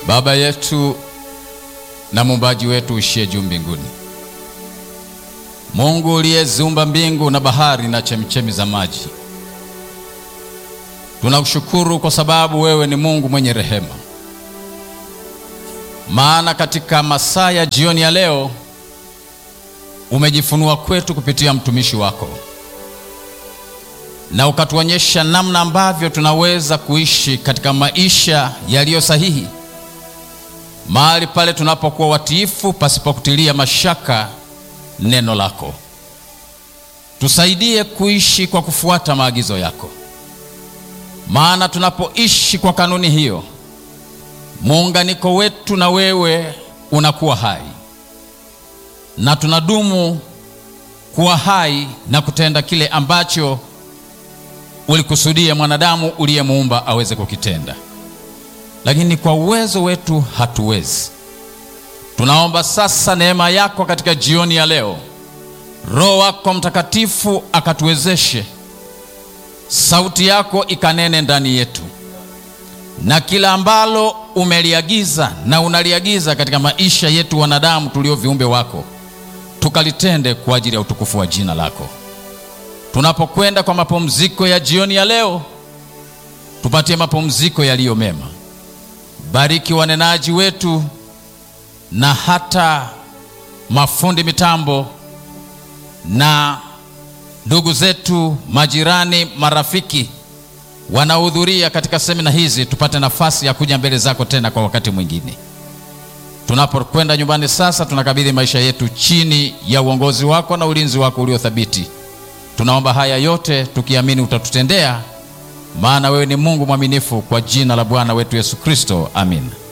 Baba yetu na Muumbaji wetu uishie juu mbinguni, Mungu uliyeziumba mbingu na bahari na chemchemi za maji, tunakushukuru kwa sababu wewe ni Mungu mwenye rehema. Maana katika masaa ya jioni ya leo umejifunua kwetu kupitia mtumishi wako, na ukatuonyesha namna ambavyo tunaweza kuishi katika maisha yaliyo sahihi, mahali pale tunapokuwa watiifu pasipokutilia mashaka neno lako. Tusaidie kuishi kwa kufuata maagizo yako, maana tunapoishi kwa kanuni hiyo, muunganiko wetu na wewe unakuwa hai, na tunadumu kuwa hai na kutenda kile ambacho ulikusudia mwanadamu uliyemuumba aweze kukitenda. Lakini kwa uwezo wetu hatuwezi. Tunaomba sasa neema yako katika jioni ya leo, Roho wako Mtakatifu akatuwezeshe, sauti yako ikanene ndani yetu, na kila ambalo umeliagiza na unaliagiza katika maisha yetu wanadamu tulio viumbe wako, tukalitende kwa ajili ya utukufu wa jina lako. Tunapokwenda kwa mapumziko ya jioni ya leo, tupatie mapumziko yaliyo mema. Bariki wanenaji wetu na hata mafundi mitambo na ndugu zetu, majirani, marafiki wanahudhuria katika semina hizi, tupate nafasi ya kuja mbele zako tena kwa wakati mwingine. Tunapokwenda nyumbani sasa, tunakabidhi maisha yetu chini ya uongozi wako na ulinzi wako uliothabiti. Tunaomba haya yote tukiamini utatutendea, maana wewe ni Mungu mwaminifu, kwa jina la Bwana wetu Yesu Kristo. Amin.